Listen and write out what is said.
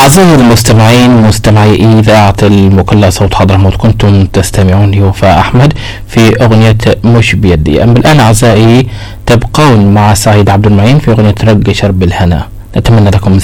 أعزائي المستمعين مستمعي إذاعة المكلا صوت حضرموت، كنتم تستمعون لوفاء أحمد في أغنية مش بيدي. أما الآن أعزائي تبقون مع سعيد عبد المعين في أغنية رق شرب الهنا. نتمنى لكم